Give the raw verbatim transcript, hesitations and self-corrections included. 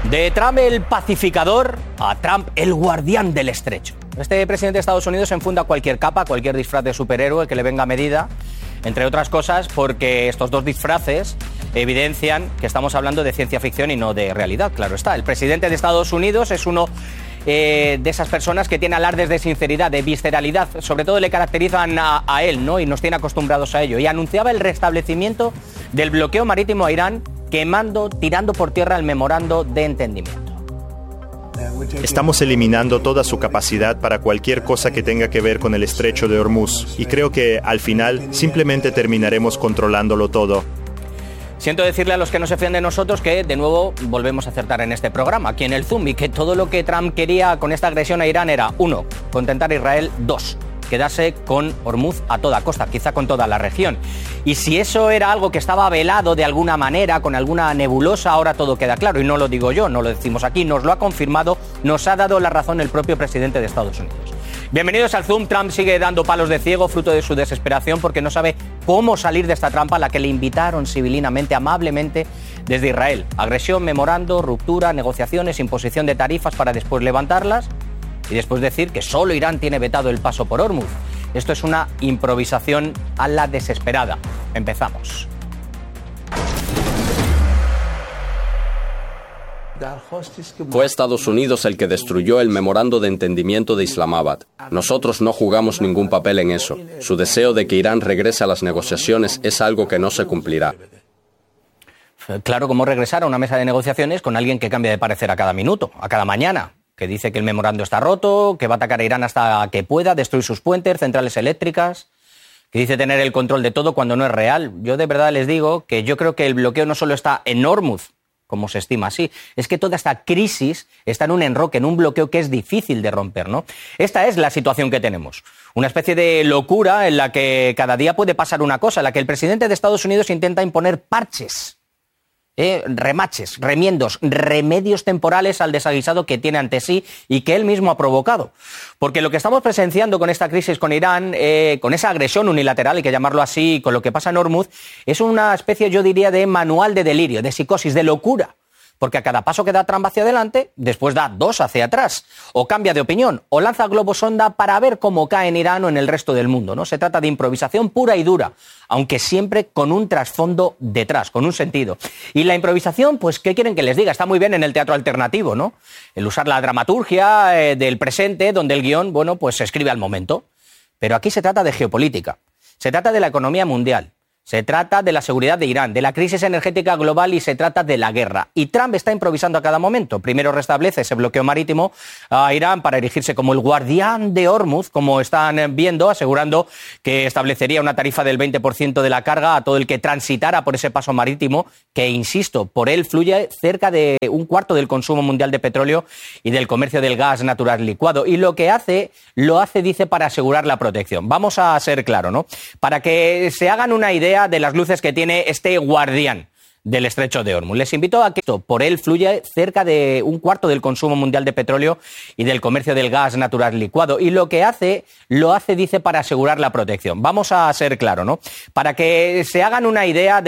De Trump el pacificador a Trump el guardián del estrecho. Este presidente de Estados Unidos enfunda cualquier capa, cualquier disfraz de superhéroe que le venga a medida, entre otras cosas porque estos dos disfraces evidencian que estamos hablando de ciencia ficción y no de realidad, claro está. El presidente de Estados Unidos es uno eh, de esas personas que tiene alardes de sinceridad, de visceralidad, sobre todo le caracterizan a, a él, ¿no? Y nos tiene acostumbrados a ello. Y anunciaba el restablecimiento del bloqueo marítimo a Irán, quemando, tirando por tierra el memorando de entendimiento. Estamos eliminando toda su capacidad para cualquier cosa que tenga que ver con el estrecho de Hormuz y creo que al final simplemente terminaremos controlándolo todo. Siento decirle a los que no se fían de nosotros que de nuevo volvemos a acertar en este programa, aquí en el Zoom, y que todo lo que Trump quería con esta agresión a Irán era, uno, contentar a Israel, dos, quedarse con Hormuz a toda costa, quizá con toda la región. Y si eso era algo que estaba velado de alguna manera, con alguna nebulosa, ahora todo queda claro. Y no lo digo yo, no lo decimos aquí, nos lo ha confirmado, nos ha dado la razón el propio presidente de Estados Unidos. Bienvenidos al Zoom. Trump sigue dando palos de ciego, fruto de su desesperación, porque no sabe cómo salir de esta trampa a la que le invitaron civilinamente, amablemente, desde Israel. Agresión, memorando, ruptura, negociaciones, imposición de tarifas para después levantarlas y después decir que solo Irán tiene vetado el paso por Hormuz. Esto es una improvisación a la desesperada. Empezamos. Fue Estados Unidos el que destruyó el memorando de entendimiento de Islamabad. Nosotros no jugamos ningún papel en eso. Su deseo de que Irán regrese a las negociaciones es algo que no se cumplirá. Claro, ¿cómo regresar a una mesa de negociaciones con alguien que cambia de parecer a cada minuto, a cada mañana? Que dice que el memorando está roto, que va a atacar a Irán hasta que pueda, destruir sus puentes, centrales eléctricas, que dice tener el control de todo cuando no es real. Yo de verdad les digo que yo creo que el bloqueo no solo está en Hormuz, como se estima así, es que toda esta crisis está en un enroque, en un bloqueo que es difícil de romper, ¿no? Esta es la situación que tenemos. Una especie de locura en la que cada día puede pasar una cosa, en la que el presidente de Estados Unidos intenta imponer parches. Eh, remaches, remiendos, remedios temporales al desaguisado que tiene ante sí y que él mismo ha provocado. Porque lo que estamos presenciando con esta crisis con Irán, eh, con esa agresión unilateral, hay que llamarlo así, con lo que pasa en Hormuz, es una especie, yo diría, de manual de delirio, de psicosis, de locura. Porque a cada paso que da Trump hacia adelante, después da dos hacia atrás, o cambia de opinión, o lanza globos sonda para ver cómo cae en Irán o en el resto del mundo, ¿no? Se trata de improvisación pura y dura, aunque siempre con un trasfondo detrás, con un sentido. Y la improvisación, pues, ¿qué quieren que les diga? Está muy bien en el teatro alternativo, ¿no? El usar la dramaturgia eh, del presente, donde el guión, bueno, pues se escribe al momento. Pero aquí se trata de geopolítica, se trata de la economía mundial. Se trata de la seguridad de Irán, de la crisis energética global y se trata de la guerra. Y Trump está improvisando a cada momento. Primero restablece ese bloqueo marítimo a Irán para erigirse como el guardián de Hormuz, como están viendo, asegurando que establecería una tarifa del veinte por ciento de la carga a todo el que transitara por ese paso marítimo, que, insisto, por él fluye cerca de un cuarto del consumo mundial de petróleo y del comercio del gas natural licuado. Y lo que hace, lo hace, dice, para asegurar la protección. Vamos a ser claros, ¿no? Para que se hagan una idea de las luces que tiene este guardián del estrecho de Hormuz. Les invito a que por él fluye cerca de un cuarto del consumo mundial de petróleo y del comercio del gas natural licuado. Y lo que hace, lo hace, dice, para asegurar la protección. Vamos a ser claros, ¿no? Para que se hagan una idea de